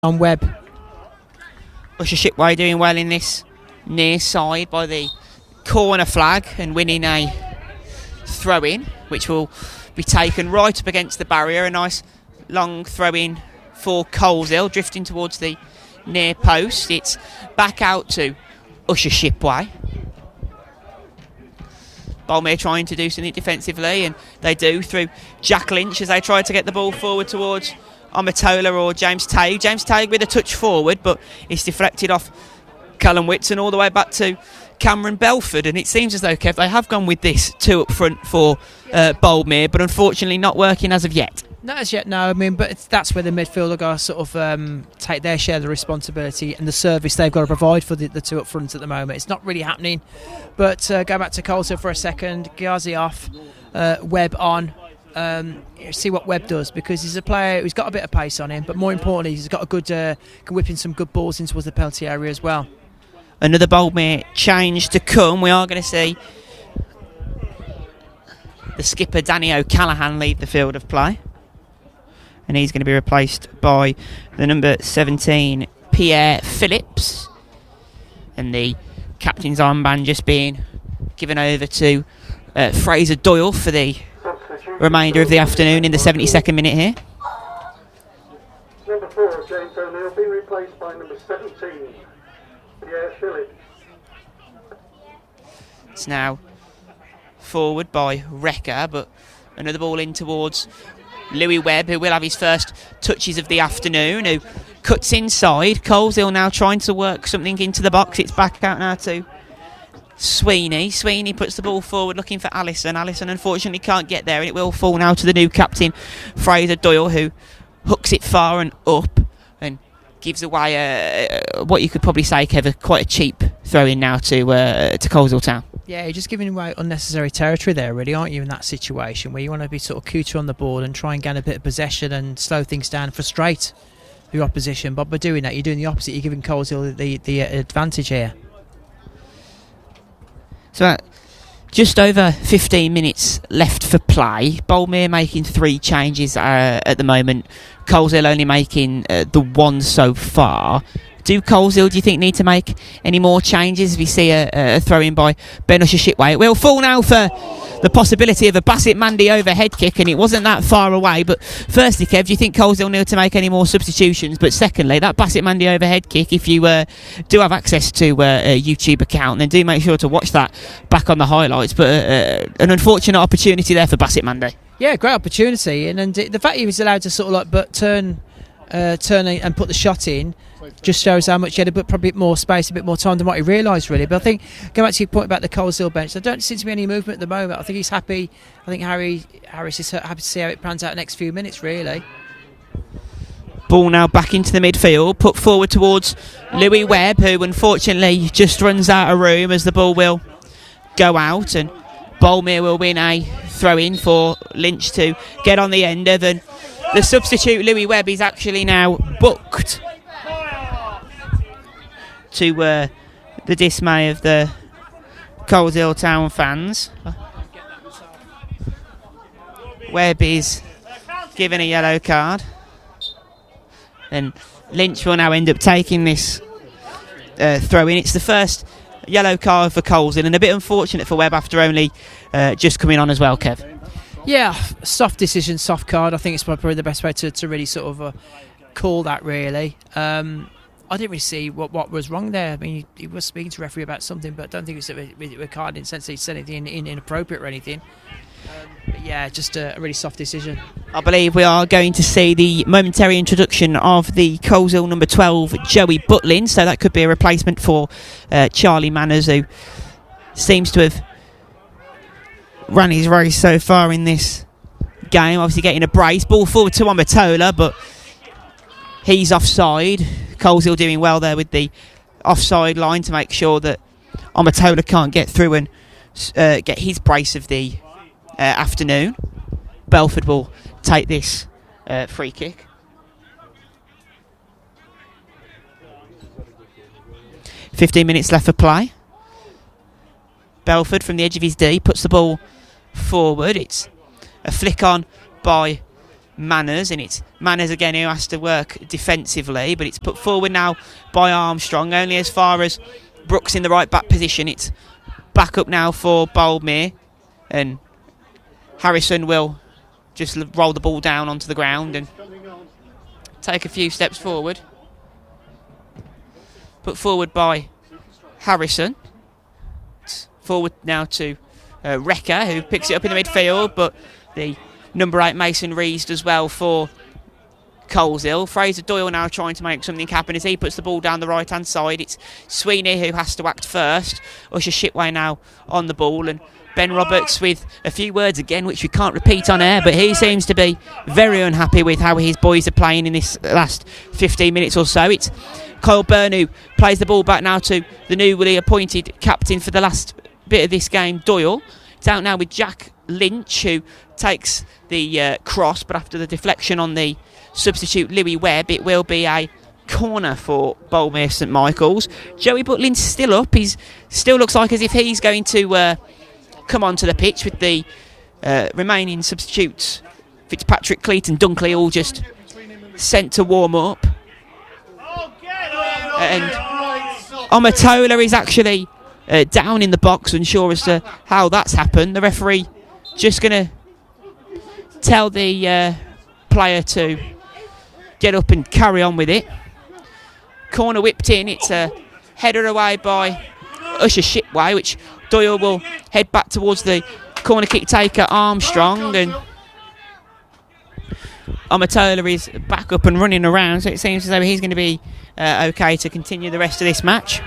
on Webb. Usher Shipway doing well in this near side by the corner flag and winning a throw-in, which will be taken right up against the barrier. A nice long throw-in for Coleshill, drifting towards the near post. It's back out to Usher Shipway. Boulmere trying to do something defensively, and they do through Jack Lynch as they try to get the ball forward towards Amatola or James Tague. James Tague with a touch forward, but it's deflected off Callum Whitson all the way back to Cameron Belford, and it seems as though, Kev, they have gone with this two up front for Boulmere, but unfortunately not working as of yet. Not as yet, no. I mean, but that's where the midfielder got to sort of take their share of the responsibility and the service they've got to provide for the two up front at the moment. It's not really happening. But go back to Coleshill for a second. Ghazi off, Webb on. See what Webb does, because he's a player who's got a bit of pace on him, but more importantly, he's got a good can whip in some good balls in towards the penalty area as well. Another Boulmere change to come. We are going to see the skipper Danny O'Callaghan lead the field of play, and he's going to be replaced by the number 17 Pierre Phillips, and the captain's armband just being given over to Fraser Doyle for the remainder of the afternoon in the 72nd minute here. Number 4, James O'Neill, being replaced by number 17, Pierre Phillips. It's now forward by Wrecker, but another ball in towards Louis Webb, who will have his first touches of the afternoon, who cuts inside. Coleshill now trying to work something into the box. It's back out now to Sweeney. Sweeney puts the ball forward looking for Allison. Allison unfortunately can't get there, and it will fall now to the new captain Fraser Doyle, who hooks it far and up and gives away what you could probably say, Kev, quite a cheap throw in now to Coleshill Town. Yeah, you're just giving away unnecessary territory there, really, aren't you, in that situation where you want to be sort of cooter on the board and try and gain a bit of possession and slow things down and frustrate your opposition. But by doing that, you're doing the opposite. You're giving Coleshill the advantage here. So just over 15 minutes left for play. Boulmere making 3 changes at the moment. Coleshill only making the one so far. Do Coleshill, do you think, need to make any more changes? We see a throw-in by Ben Usher Shipway. It will fall now for the possibility of a Bassett Mandy overhead kick, and it wasn't that far away. But firstly, Kev, do you think Coleshill need to make any more substitutions? But secondly, that Bassett Mandy overhead kick, if you do have access to a YouTube account, then do make sure to watch that back on the highlights. But an unfortunate opportunity there for Bassett Mandy. Yeah, great opportunity. And the fact he was allowed to sort of turn and put the shot in just shows how much he had probably a bit more space, a bit more time than what he realised, really. But I think, going back to your point about the Coleshill bench, there don't seem to be any movement at the moment. I think he's happy. I think Harris is happy to see how it pans out the next few minutes, really. Ball now back into the midfield, put forward towards Louis Webb, who unfortunately just runs out of room as the ball will go out, and Boulmere will win a throw-in for Lynch to get on the end of, and the substitute Louis Webb is actually now booked, to the dismay of the Coleshill Town fans. Webb is given a yellow card, and Lynch will now end up taking this throw-in. It's the first yellow card for Coleshill, and a bit unfortunate for Webb after only just coming on as well, Kev. Yeah, soft decision, soft card. I think it's probably the best way to really sort of call that, really. I didn't really see what was wrong there. I mean, he was speaking to the referee about something, but I don't think it was a card in the sense that he said anything inappropriate or anything. But yeah, just a really soft decision. I believe we are going to see the momentary introduction of the Coleshill number 12, Joey Butlin. So that could be a replacement for Charlie Manners, who seems to have run his race so far in this game. Obviously getting a brace. Ball forward to Amatola, but he's offside. Coleshill doing well there with the offside line to make sure that Amatola can't get through and get his brace of the afternoon. Belford will take this free kick. "15 minutes left for play. Belford from the edge of his D puts the ball forward. It's a flick on by Manners, and it's Manners again who has to work defensively, but it's put forward now by Armstrong, only as far as Brooks in the right back position. It's back up now for Boldmere, and Harrison will just roll the ball down onto the ground and take a few steps forward. Put forward by Harrison. It's forward now to Wrecker, who picks it up in the midfield, but the number 8 Mason Rees does well for Coleshill. Fraser Doyle now trying to make something happen as he puts the ball down the right hand side. It's Sweeney who has to act first. Usher Shipway now on the ball, and Ben Roberts with a few words again which we can't repeat on air, but he seems to be very unhappy with how his boys are playing in this last 15 minutes or so. It's Kyle Byrne who plays the ball back now to the newly appointed captain for the last bit of this game, Doyle. It's out now with Jack Lynch, who takes the cross, but after the deflection on the substitute Louis Webb, it will be a corner for Boldmere St Michael's. Joey Butlin's still up. He still looks like as if he's going to come onto the pitch with the remaining substitutes, Fitzpatrick, Cleaton, Dunkley, all just sent to warm up. And Omatola is actually down in the box, unsure as to how that's happened. The referee just going to tell the player to get up and carry on with it. Corner whipped in. It's a header away by Usher Shipway, which Doyle will head back towards the corner kick taker Armstrong, and Omatola is back up and running around, so it seems as though he's going to be okay to continue the rest of this match.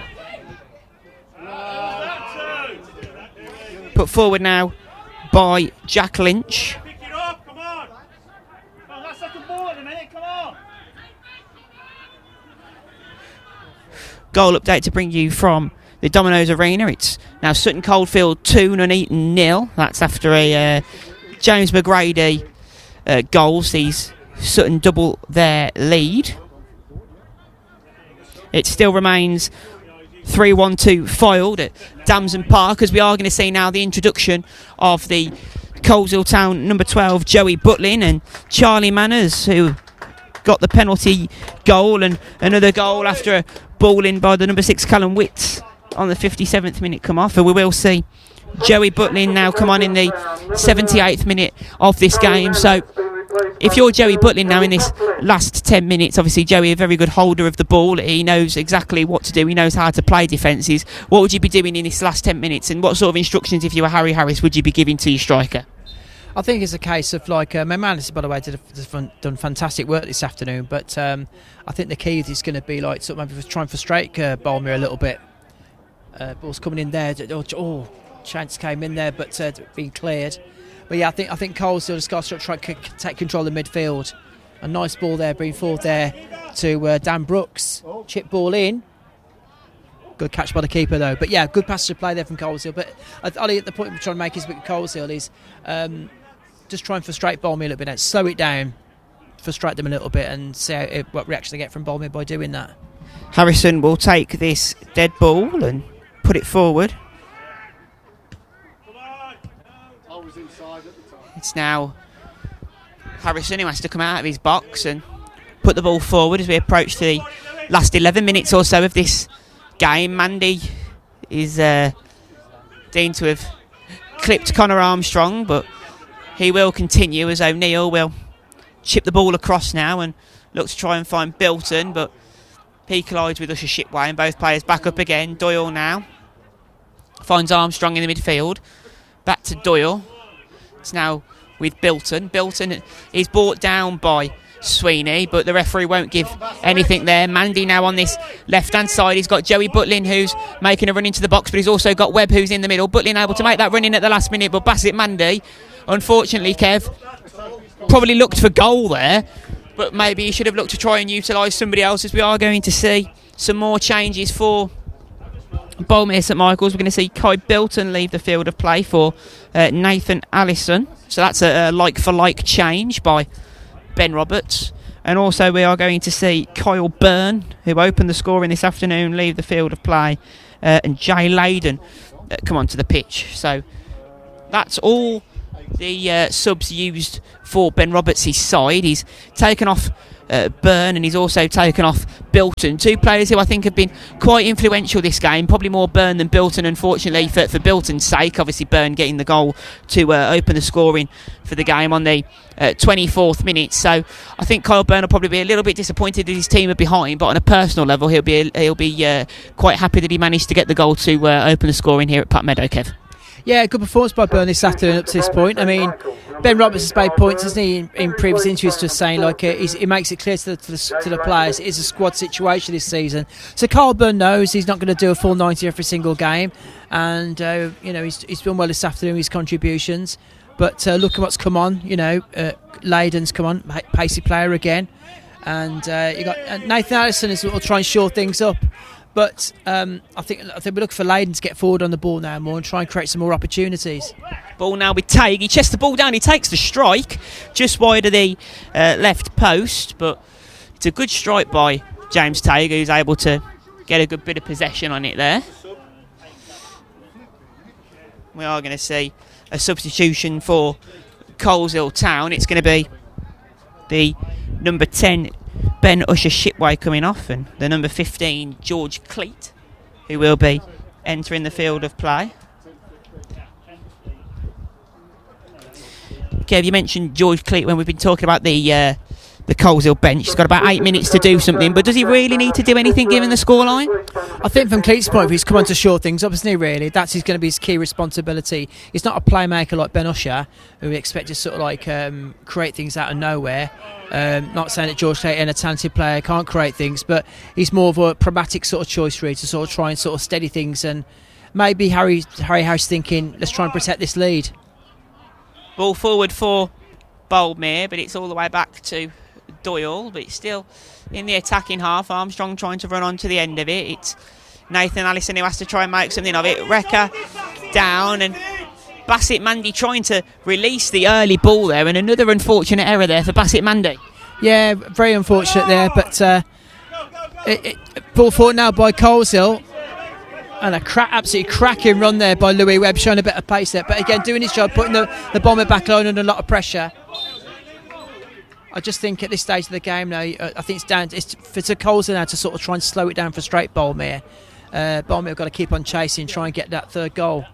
Put forward now by Jack Lynch. Goal update to bring you from the Domino's Arena. It's now Sutton Coldfield 2, Nuneaton 0. That's after a James McGrady goal sees Sutton double their lead. It still remains 3-1-2 Fylde at Damson Park, as we are going to see now the introduction of the Coleshill Town number 12 Joey Butlin and Charlie Manners, who got the penalty goal, and another goal after a ball in by the number 6 Callum Witts on the 57th minute come off. And we will see Joey Butlin now come on in the 78th minute of this game. So if you're Joey Butlin now in this last 10 minutes, obviously Joey a very good holder of the ball, he knows exactly what to do, he knows how to play defences. What would you be doing in this last 10 minutes, and what sort of instructions, if you were Harry Harris, would you be giving to your striker? I think it's a case of Manners, by the way, done fantastic work this afternoon, but I think the key is going to be maybe try and frustrate Boldmere a little bit. Ball's coming in there, chance came in there, but being cleared. But yeah, I think Coleshill has got to try and take control of the midfield. A nice ball there, being forward there to Dan Brooks. Chip ball in. Good catch by the keeper though. But yeah, good passage of play there from Coleshill. But Ollie, at the point we're trying to make is with Coleshill is just try and frustrate Boldmere a little bit. Slow it down, frustrate them a little bit, and see what reaction they get from Boldmere by doing that. Harrison will take this dead ball and put it forward. It's now Harrison who has to come out of his box and put the ball forward as we approach the last 11 minutes or so of this game. Mandy is deemed to have clipped Connor Armstrong, but he will continue as O'Neill will chip the ball across now and look to try and find Bilton, but he collides with Usher Shipway and both players back up again. Doyle now finds Armstrong in the midfield. Back to Doyle. It's now with Bilton. Bilton is brought down by Sweeney, but the referee won't give anything there. Mandy now on this left-hand side. He's got Joey Butlin who's making a run into the box, but he's also got Webb who's in the middle. Butlin able to make that run in at the last minute, but Bassett Mandy, unfortunately, Kev, probably looked for goal there, but maybe he should have looked to try and utilise somebody else, as we are going to see some more changes for Boldmere St Michael's. We're going to see Kai Bilton leave the field of play for Nathan Allison. So that's a like-for-like change by Ben Roberts. And also we are going to see Kyle Byrne, who opened the scoring this afternoon, leave the field of play, and Jay Layden come onto the pitch. So that's all the subs used for Ben Roberts' side. He's taken off Byrne, and he's also taken off Bilton, two players who I think have been quite influential this game, probably more Byrne than Bilton, unfortunately, for Bilton's sake. Obviously Byrne getting the goal to open the scoring for the game on the 24th minute. So I think Kyle Byrne will probably be a little bit disappointed that his team are behind, but on a personal level he'll be quite happy that he managed to get the goal to open the scoring here at Pat Meadow. Kev? Yeah, good performance by Byrne this afternoon up to this point. I mean, Ben Roberts has made points, hasn't he, in previous interviews, just saying like he makes it clear to the players it is a squad situation this season. So Carl Byrne knows he's not going to do a full 90 every single game, and he's done well this afternoon with his contributions. But look at what's come on. Leyden's come on, pacey player again, and you got Nathan Allison will try and shore things up. But I think we look for Leyden to get forward on the ball now more and try and create some more opportunities. Ball now with Tague. He chests the ball down. He takes the strike just wide of the left post. But it's a good strike by James Tague, who's able to get a good bit of possession on it there. We are going to see a substitution for Coleshill Town. It's going to be the number 10 Ben Usher Shipway coming off, and the number 15 George Cleat, who will be entering the field of play. Kev, you mentioned George Cleat when we've been talking about the Coleshill bench. He's got about 8 minutes to do something, but does he really need to do anything given the scoreline? I think from Cleat's point of view, he's come on to shore things up, isn't he, really? That's going to be his key responsibility. He's not a playmaker like Ben Usher, who we expect to sort of like create things out of nowhere. Not saying that George Cleat, a talented player, can't create things, but he's more of a pragmatic sort of choice really to sort of try and sort of steady things, and maybe Harry House thinking, let's try and protect this lead. Ball forward for Boldmere, but it's all the way back to Doyle, but it's still in the attacking half. Armstrong trying to run on to the end of it. It's Nathan Allison who has to try and make something of it. Rekka down, and Bassett Mandy trying to release the early ball there, and another unfortunate error there for Bassett Mandy. Yeah, very unfortunate there, but ball forward now by Coleshill, and absolutely cracking run there by Louis Webb, showing a bit of pace there, but again doing his job, putting the Bomber back line under a lot of pressure. I just think at this stage of the game now, I think it's for Coleshill now to sort of try and slow it down for straight Boldmere. Boldmere have got to keep on chasing, try and get that third goal.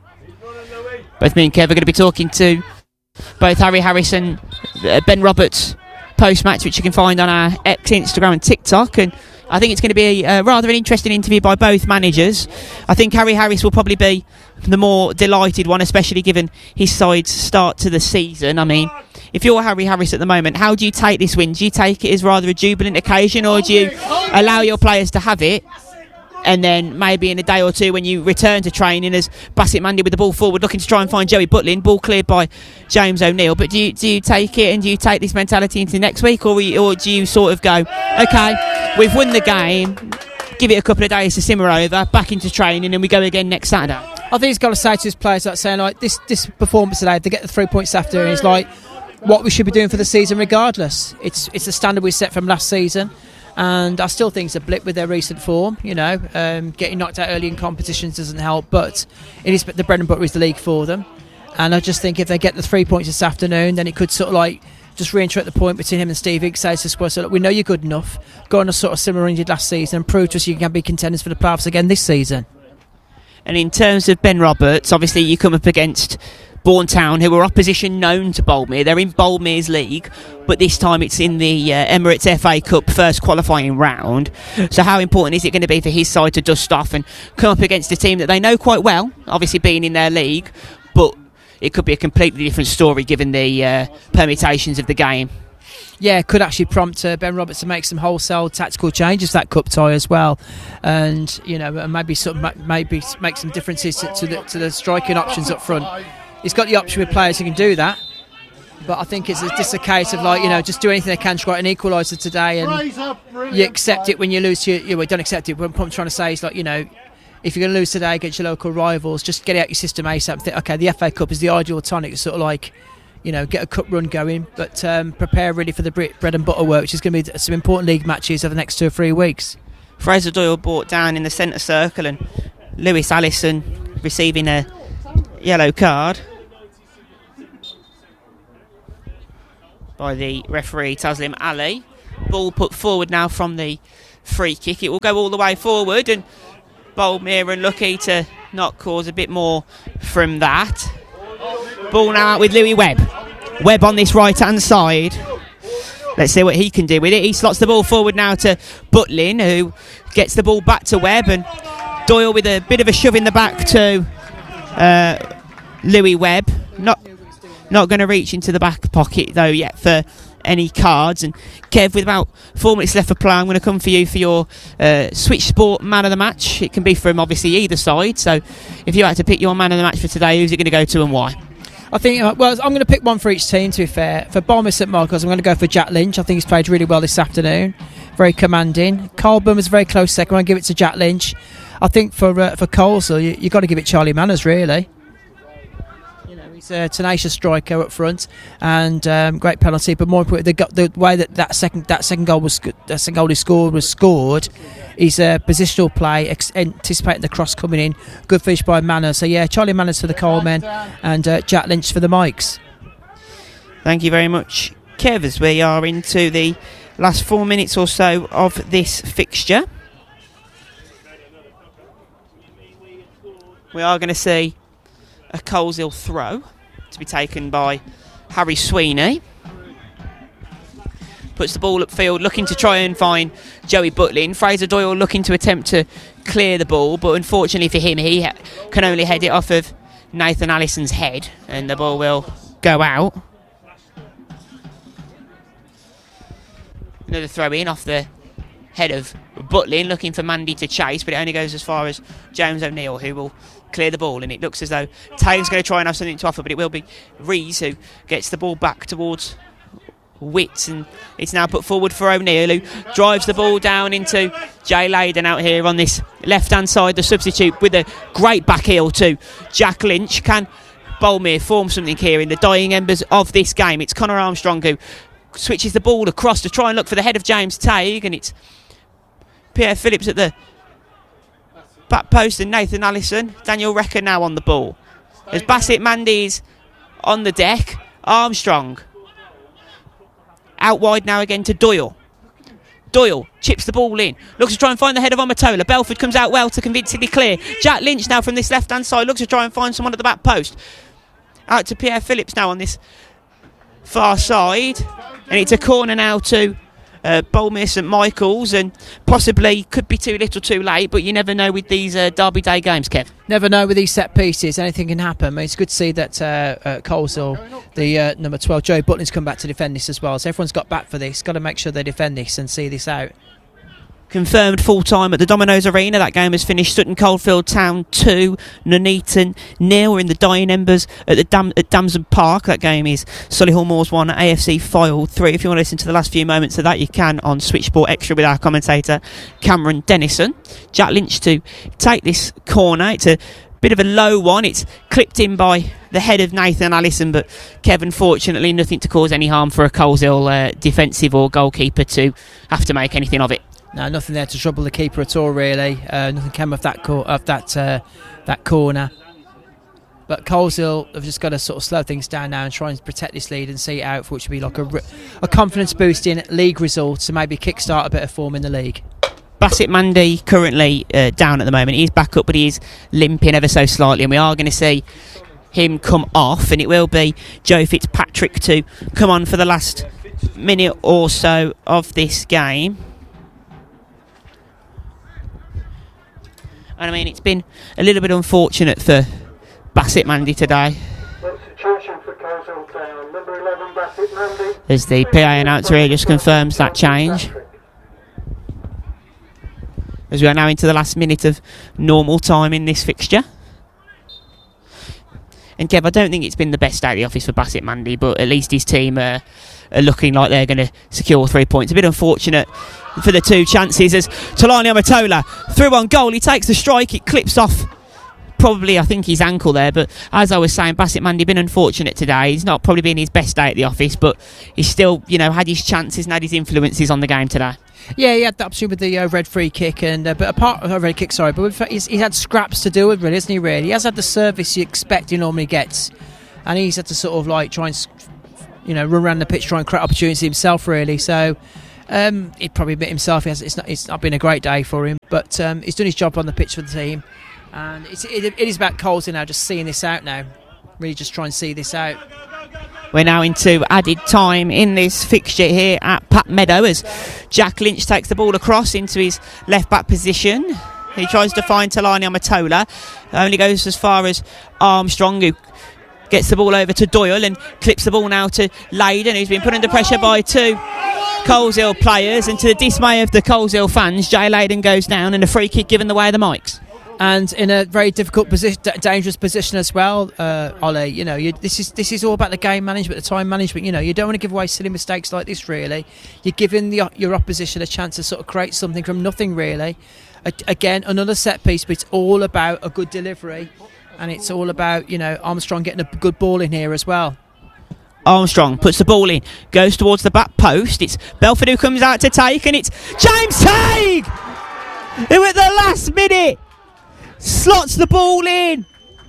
Both me and Kev are going to be talking to both Harry Harris and Ben Roberts post-match, which you can find on our X, Instagram and TikTok, and I think it's going to be rather an interesting interview by both managers. I think Harry Harris will probably be the more delighted one, especially given his side's start to the season. I mean, if you're Harry Harris at the moment, how do you take this win? Do you take it as rather a jubilant occasion, or do you allow your players to have it, and then maybe in a day or two when you return to training, as Bassett Mandy with the ball forward looking to try and find Joey Butlin, ball cleared by James O'Neill, but do you take it, and do you take this mentality into next week, or do you sort of go, okay, we've won the game, give it a couple of days to simmer over, back into training, and we go again next Saturday? I think he's got to say to his players, like saying like this performance today, they get the 3 points after, and it's like what we should be doing for the season regardless. It's the standard we set from last season, and I still think it's a blip with their recent form. Getting knocked out early in competitions doesn't help, but it is the bread and butter is the league for them, and I just think if they get the 3 points this afternoon, then it could sort of like just reiterate the point between him and Steve Higgs, says to squad, so look, we know you're good enough, go on a sort of similar you did last season and prove to us you can be contenders for the playoffs again this season. And in terms of Ben Roberts, obviously you come up against Bourne Town, who are opposition known to Boldmere. They're in Boldmere's league, but this time it's in the Emirates FA Cup first qualifying round. So how important is it going to be for his side to dust off and come up against a team that they know quite well, obviously being in their league, but it could be a completely different story given the permutations of the game? Yeah, it could actually prompt Ben Roberts to make some wholesale tactical changes, that cup tie as well, and maybe make some differences to the striking options up front. He's got the option with players who can do that, but I think it's just a case of just do anything they can to try an equaliser today, and you accept it when you lose to don't accept it. What I'm trying to say is if you're going to lose today against your local rivals, just get it out your system ASAP and think, okay, the FA Cup is the ideal tonic, sort of get a cup run going, but prepare really for the bread and butter work, which is going to be some important league matches over the next 2 or 3 weeks. Fraser Doyle brought down in the centre circle, and Lewis Allison receiving a yellow card. by the referee Taslim Ali. Ball put forward now from the free kick. It will go all the way forward, and Boldmere are lucky to not cause a bit more from that. Ball now out with Louis Webb. Webb on this right-hand side. Let's see what he can do with it. He slots the ball forward now to Butlin, who gets the ball back to Webb, and Doyle with a bit of a shove in the back to Louis Webb. Not going to reach into the back pocket though yet for any cards. And Kev, with about 4 minutes left for play, I'm going to come for you for your Switch Sport man of the match. It can be from obviously either side, so if you had to pick your man of the match for today, who's it going to go to and why? I think, I'm going to pick one for each team, to be fair. For Bournemouth St Michael's, I'm going to go for Jack Lynch. I think he's played really well this afternoon. Very commanding. Colburn was a very close second. I'm going to give it to Jack Lynch. I think for Coleshill, you've got to give it Charlie Manners, really. He's a tenacious striker up front, and great penalty. But more importantly, the way that second goal he scored was scored. He's a positional play, anticipating the cross coming in. Good finish by Manners. So yeah, Charlie Manners for the Colemen, and Jack Lynch for the Mikes. Thank you very much, Kev, as we are into the last 4 minutes or so of this fixture. We are going to see a Coleshill throw to be taken by Harry Sweeney. Puts the ball upfield, looking to try and find Joey Butlin. Fraser Doyle looking to attempt to clear the ball, but unfortunately for him, he can only head it off of Nathan Allison's head, and the ball will go out. Another throw in off the head of Butlin, looking for Mandy to chase, but it only goes as far as James O'Neill, who will clear the ball, and it looks as though Taylor's going to try and have something to offer, but it will be Rees who gets the ball back towards Witts, and it's now put forward for O'Neill, who drives the ball down into Jay Layden out here on this left hand side, the substitute, with a great back heel to Jack Lynch. Can Boldmere form something here in the dying embers of this game? It's Connor Armstrong who switches the ball across to try and look for the head of James Tague, and it's Pierre Phillips at the back post and Nathan Allison. Daniel Recker now on the ball as Bassett Mandy's on the deck. Armstrong out wide now again to Doyle. Doyle chips the ball in, looks to try and find the head of Amatola. Belford comes out well to convincingly clear. Jack Lynch now from this left hand side looks to try and find someone at the back post. Out to Pierre Phillips now on this far side, and it's a corner now to Boulmere St Michael's, and possibly could be too little too late, but you never know with these Derby Day games, Kev. Never know with these set pieces, anything can happen. I mean, it's good to see that Coleshill, the number 12, Joe Butlin's come back to defend this as well, so everyone's got back for this, got to make sure they defend this and see this out. Confirmed full time at the Domino's Arena. That game has finished Sutton Coldfield Town 2, Nuneaton 0. We're in the dying embers at Damson Park. That game is Solihull Moors 1, AFC Fylde 3. If you want to listen to the last few moments of that, you can on Switchsport Extra with our commentator Cameron Dennison. Jack Lynch to take this corner. It's a bit of a low one. It's clipped in by the head of Nathan Allison, but Kevin, fortunately, nothing to cause any harm for a Coleshill defensive or goalkeeper to have to make anything of it. No, nothing there to trouble the keeper at all, really. Nothing came off that corner. But Coleshill have just got to sort of slow things down now and try and protect this lead and see it out, for which would be like a confidence-boosting league result to maybe kickstart a bit of form in the league. Bassett Mandy currently down at the moment. He's back up, but he is limping ever so slightly, and we are going to see him come off, and it will be Joe Fitzpatrick to come on for the last minute or so of this game. And I mean, it's been a little bit unfortunate for Bassett Mandy today, as the PA announcer here just confirms that change, as we are now into the last minute of normal time in this fixture. And Kev, I don't think it's been the best day at the office for Bassett Mandy, but at least his team are looking like they're going to secure 3 points. A bit unfortunate for the two chances as Talani Amatola through on goal. He takes the strike, it clips off probably, I think, his ankle there, but as I was saying, Bassett Mandy been unfortunate today. He's not probably been his best day at the office, but he's still, had his chances and had his influences on the game today. Yeah, he had that opportunity with the red free kick, and but apart from red kick, but he's had scraps to deal with, really, hasn't he? Really, he has had the service you expect he normally gets, and he's had to sort of like try and run around the pitch, try and create opportunities himself, really. So he'd probably admit himself it's not been a great day for him, but he's done his job on the pitch for the team. And it is about Coleshill now, just seeing this out now. Really just try and see this out. We're now into added time in this fixture here at Pat Meadow as Jack Lynch takes the ball across into his left-back position. He tries to find Talani Amatola. Only goes as far as Armstrong, who gets the ball over to Doyle and clips the ball now to Leyden, who's been put under pressure by two Coleshill players. And to the dismay of the Coleshill fans, Jay Leyden goes down and a free kick given the way of the Mikes. And in a very difficult position, dangerous position as well, Ollie. This is all about the game management, the time management. You don't want to give away silly mistakes like this. Really, you're giving your opposition a chance to sort of create something from nothing. Really, again, another set piece, but it's all about a good delivery, and it's all about Armstrong getting a good ball in here as well. Armstrong puts the ball in, goes towards the back post. It's Belford who comes out to take, and it's James Tague who at the last minute slots the ball in.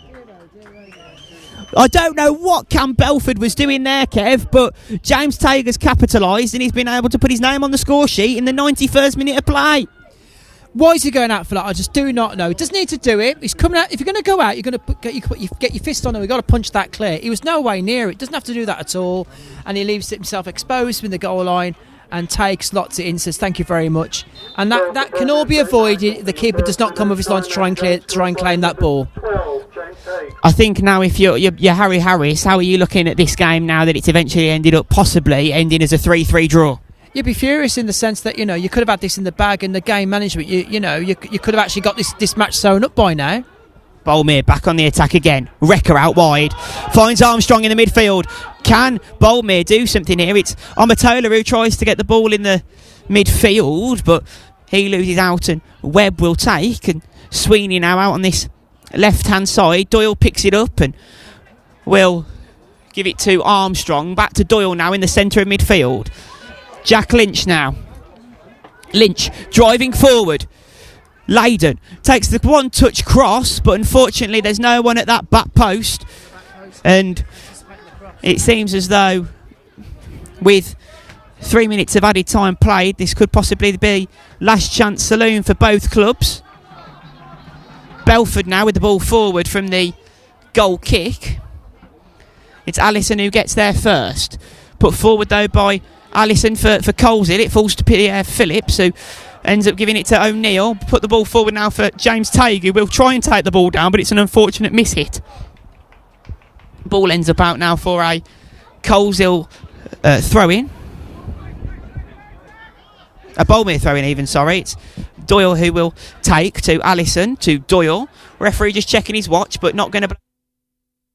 I don't know what Cam Belford was doing there, Kev, but James Tague has capitalised and he's been able to put his name on the score sheet in the 91st minute of play. Why is he going out for that? I just do not know. He doesn't need to do it. He's coming out. If you're going to go out, you're going to get your fist on him. We've got to punch that clear. He was no way near it. Doesn't have to do that at all. And he leaves himself exposed in the goal line. And Tague slots it in, says thank you very much, and that can all be avoided. The keeper does not come off his line to try and claim that ball. I think now, if you're Harry Harris, how are you looking at this game now that it's eventually ended up possibly ending as a 3-3 draw? You'd be furious in the sense that you could have had this in the bag, and the game management. You could have actually got this match sewn up by now. Boulmere back on the attack again. Wrecker out wide. Finds Armstrong in the midfield. Can Boulmere do something here? It's Amatola who tries to get the ball in the midfield, but he loses out and Webb will take. And Sweeney now out on this left-hand side. Doyle picks it up and will give it to Armstrong. Back to Doyle now in the centre of midfield. Jack Lynch now. Lynch driving forward. Leyden takes the one-touch cross, but unfortunately there's no one at that back post, and it seems as though with 3 minutes of added time played, this could possibly be last chance saloon for both clubs. Belford now with the ball forward from the goal kick. It's Allison who gets there first, put forward though by Allison for Coleshill. It falls to Pierre Phillips, who ends up giving it to O'Neill. Put the ball forward now for James Tague, who will try and take the ball down, but it's an unfortunate miss hit. Ball ends up out now for a Coleshill throw-in. A Boulmere throw-in even, sorry. It's Doyle who will take to Allison, to Doyle. Referee just checking his watch, but not going to...